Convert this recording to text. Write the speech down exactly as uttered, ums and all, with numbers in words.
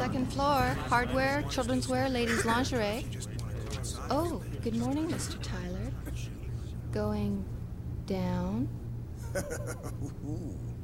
second floor. Hardware, children's wear, ladies' lingerie. Oh, good morning, Mister Tyler. Going down?